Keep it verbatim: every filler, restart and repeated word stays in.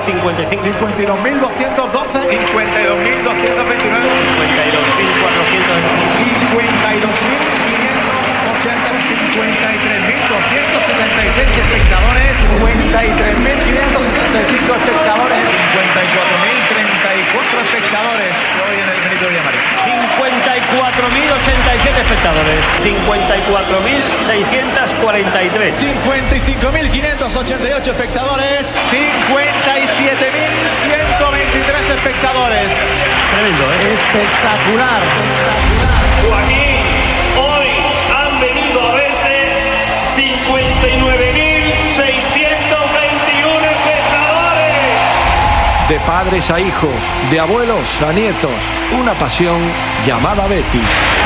cincuenta y cinco. cincuenta y dos mil doscientos doce. cincuenta y dos mil doscientos veintinueve. cincuenta y dos mil cuatrocientos. cincuenta y dos mil quinientos ochenta. cincuenta y tres mil doscientos setenta y seis espectadores. cincuenta y tres mil quinientos sesenta y cinco espectadores. cincuenta y cuatro mil treinta y cuatro espectadores hoy en el Benito Villamarín. cincuenta y cuatro mil ochenta y siete espectadores. cincuenta y cuatro mil seiscientos cuarenta y tres. cincuenta y cinco mil quinientos ochenta y ocho espectadores. cincuenta y siete mil ciento veintitrés espectadores. Tremendo, ¿eh? Espectacular. Joaquín, hoy han venido a verte cincuenta y nueve mil seiscientos veintiuno espectadores. De padres a hijos, de abuelos a nietos, una pasión llamada Betis.